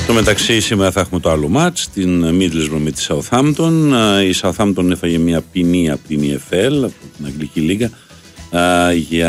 Στο μεταξύ σήμερα θα έχουμε το άλλο μάτς, την Middlesbrough με τη Southampton. Η Southampton έφαγε μια ποινή από την EFL, από την Αγγλική Λίγα, για